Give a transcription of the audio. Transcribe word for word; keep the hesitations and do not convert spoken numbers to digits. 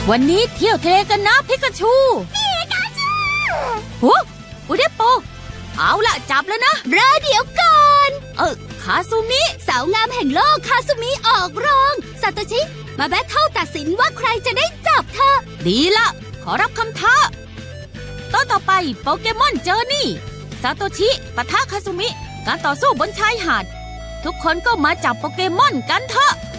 วันนี้เที่ยวทะเลกันนะพิกาชูพิกาชูโอ้อุเดโปเอาละจับแล้วนะรอเดี๋ยวก่อนเออคาซูมิสาวงามแห่งโลกคาซูมิออกรองซาโตชิมาแบทเทิลตัดสินว่าใครจะได้จับเธอดีละขอรับคำท้าตอนต่อไปโปเกมอนเจอร์นี่ซาโตชิปะทะคาซูมิการต่อสู้บนชายหาดทุกคนก็มาจับโปเกมอนกันเถอะ